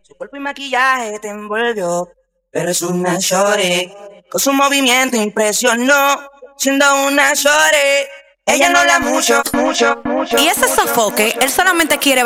Su cuerpo y maquillaje te envolvió, pero es una shorty. Con su movimiento impresionó, siendo una shorty. Ella no habla mucho, mucho, mucho. Y ese sofoque, él solamente quiere